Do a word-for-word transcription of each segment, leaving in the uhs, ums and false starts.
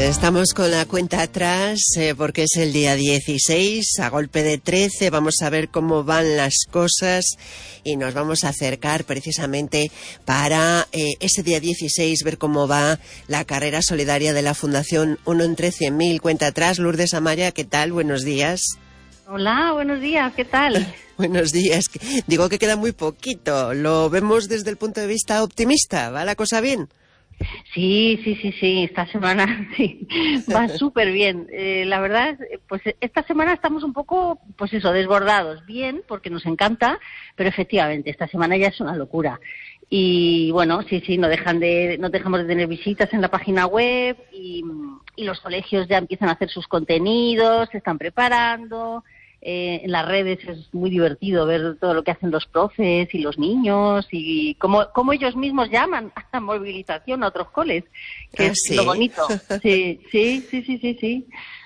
Estamos con la cuenta atrás eh, porque es el día dieciséis, a golpe de trece, vamos a ver cómo van las cosas y nos vamos a acercar precisamente para eh, ese día dieciséis, ver cómo va la carrera solidaria de la Fundación uno entre cien mil. Cuenta atrás, Lourdes Amaya, ¿qué tal? Buenos días. Hola, buenos días, ¿qué tal? Buenos días. Digo que queda muy poquito, lo vemos desde el punto de vista optimista, ¿va la cosa bien? Sí, sí, sí, sí, esta semana sí, va súper bien. Eh, la verdad, pues esta semana estamos un poco, pues eso, desbordados. Bien, porque nos encanta, pero efectivamente, esta semana ya es una locura. Y bueno, sí, sí, no dejan de, no dejamos de tener visitas en la página web y, y los colegios ya empiezan a hacer sus contenidos, se están preparando. Eh, en las redes es muy divertido ver todo lo que hacen los profes y los niños y cómo, cómo ellos mismos llaman a la movilización a otros coles, que ¿Ah, es sí? lo bonito. Sí, sí, sí, sí, sí, sí.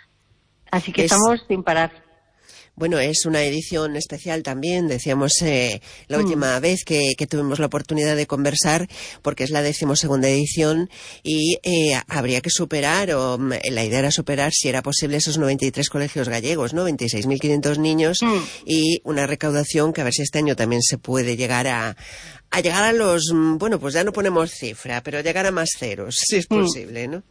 Así que Es... estamos sin parar. Bueno, es una edición especial también, decíamos eh, la Mm. última vez que, que tuvimos la oportunidad de conversar, porque es la decimosegunda edición y eh, habría que superar, o la idea era superar, si era posible, esos noventa y tres colegios gallegos, ¿no? veintiséis mil quinientos niños Mm. y una recaudación que a ver si este año también se puede llegar a, a llegar a los, bueno, pues ya no ponemos cifra, pero llegar a más ceros, si es posible, ¿no?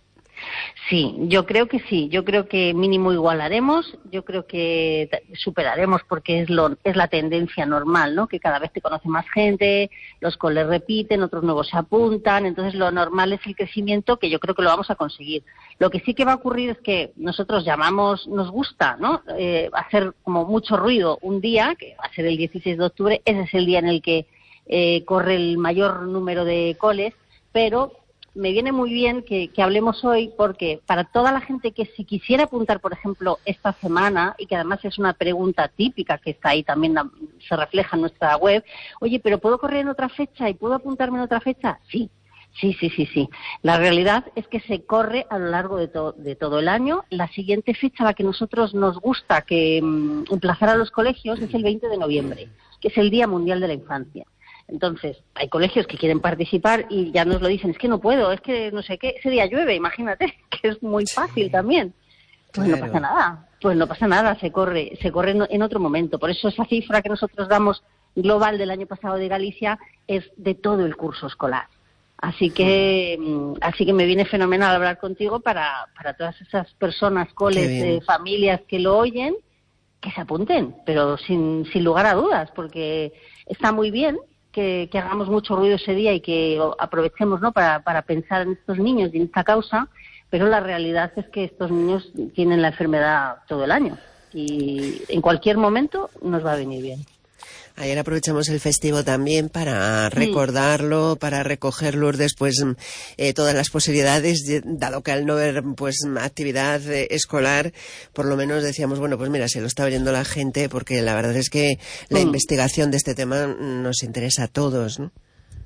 Sí, yo creo que sí, yo creo que mínimo igualaremos, yo creo que superaremos porque es lo es la tendencia normal, ¿no? Que cada vez te conoce más gente, los coles repiten, otros nuevos se apuntan, entonces lo normal es el crecimiento que yo creo que lo vamos a conseguir. Lo que sí que va a ocurrir es que nosotros llamamos, nos gusta, ¿no? Eh, hacer como mucho ruido un día, que va a ser el dieciséis de octubre, ese es el día en el que eh, corre el mayor número de coles, pero me viene muy bien que, que hablemos hoy porque para toda la gente que si quisiera apuntar, por ejemplo, esta semana, y que además es una pregunta típica que está ahí también, se refleja en nuestra web, oye, ¿pero puedo correr en otra fecha y puedo apuntarme en otra fecha? Sí, sí, sí, sí, sí. La realidad es que se corre a lo largo de, to- de todo el año. La siguiente fecha a la que nosotros nos gusta que um, emplazar a los colegios es el veinte de noviembre, que es el Día Mundial de la Infancia. Entonces, hay colegios que quieren participar y ya nos lo dicen, es que no puedo, es que no sé qué, ese día llueve, imagínate, que es muy fácil también. Pues Claro. no pasa nada, pues no pasa nada, se corre, se corre en, en otro momento. Por eso esa cifra que nosotros damos global del año pasado de Galicia es de todo el curso escolar. Así que, mm, así que me viene fenomenal hablar contigo para, para todas esas personas, coles, eh, familias que lo oyen, que se apunten, pero sin, sin lugar a dudas, porque está muy bien Que, que hagamos mucho ruido ese día y que aprovechemos, ¿no? para, para pensar en estos niños y en esta causa, pero la realidad es que estos niños tienen la enfermedad todo el año y en cualquier momento nos va a venir bien. Ayer aprovechamos el festivo también para recordarlo, para recoger, Lourdes, pues eh, todas las posibilidades, dado que al no haber pues actividad eh, escolar, por lo menos decíamos, bueno, pues mira, se lo está oyendo la gente, porque la verdad es que la mm. investigación de este tema nos interesa a todos, ¿no?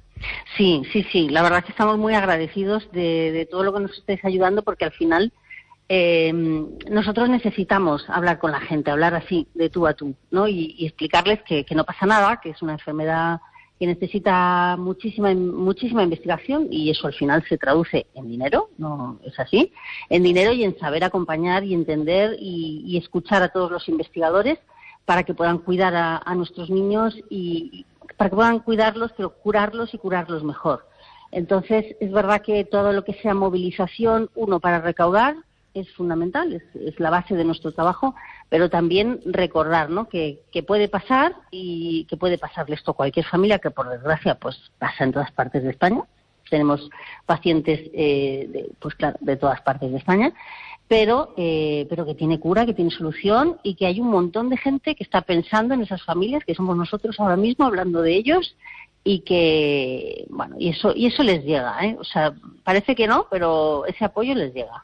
Sí, sí, sí, la verdad es que estamos muy agradecidos de, de todo lo que nos estáis ayudando, porque al final Eh, nosotros necesitamos hablar con la gente, hablar así, de tú a tú, ¿no? Y, y explicarles que, que no pasa nada, que es una enfermedad que necesita muchísima muchísima investigación y eso al final se traduce en dinero, ¿no es así? En dinero y en saber acompañar y entender y, y escuchar a todos los investigadores para que puedan cuidar a, a nuestros niños y para que puedan cuidarlos, pero curarlos y curarlos mejor. Entonces, es verdad que todo lo que sea movilización, uno, para recaudar, es fundamental, es, es la base de nuestro trabajo, pero también recordar, ¿no? que, que puede pasar y que puede pasarle esto a cualquier familia, que por desgracia pues pasa en todas partes de España. Tenemos pacientes eh, de, pues claro, de todas partes de España, pero eh, pero que tiene cura, que tiene solución y que hay un montón de gente que está pensando en esas familias, que somos nosotros ahora mismo hablando de ellos, y que bueno y eso y eso les llega, ¿eh? O sea, parece que no, pero ese apoyo les llega.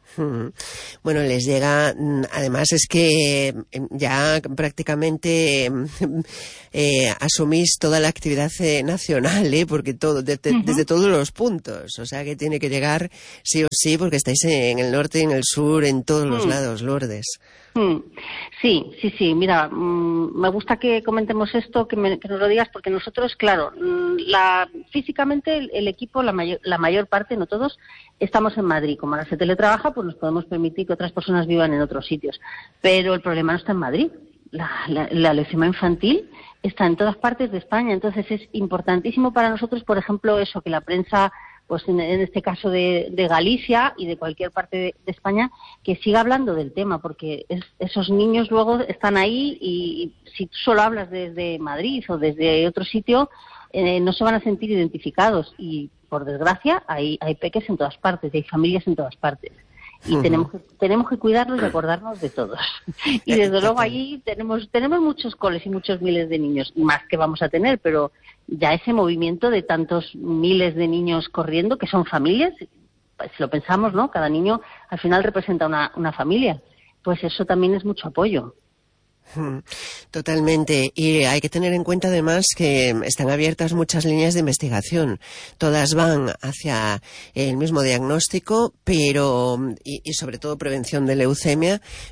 Bueno, les llega, además es que ya prácticamente eh, asumís toda la actividad eh, nacional, ¿eh? Porque todo, de, de, uh-huh. desde todos los puntos, o sea que tiene que llegar sí o sí, porque estáis en el norte, en el sur, en todos uh-huh. los lados, Lourdes. Sí, sí, sí. Mira, me gusta que comentemos esto, que, me, que nos lo digas, porque nosotros, claro, la, físicamente el, el equipo, la mayor, la mayor parte, no todos, estamos en Madrid. Como ahora se teletrabaja, pues nos podemos permitir que otras personas vivan en otros sitios. Pero el problema no está en Madrid. La, la, la leucemia infantil está en todas partes de España. Entonces es importantísimo para nosotros, por ejemplo, eso, que la prensa, pues en, en este caso de, de Galicia y de cualquier parte de, de España, que siga hablando del tema, porque es, esos niños luego están ahí y, y si tú solo hablas desde Madrid o desde otro sitio, eh, no se van a sentir identificados y, por desgracia, hay, hay peques en todas partes, hay familias en todas partes. Y uh-huh. tenemos que, tenemos que cuidarlos y acordarnos de todos. Y desde luego allí tenemos tenemos muchos coles y muchos miles de niños, más que vamos a tener, pero ya ese movimiento de tantos miles de niños corriendo, que son familias, si lo pensamos, ¿no? Cada niño al final representa una, una familia, pues eso también es mucho apoyo. Totalmente, y hay que tener en cuenta además que están abiertas muchas líneas de investigación, todas van hacia el mismo diagnóstico, pero y, y sobre todo prevención de leucemia,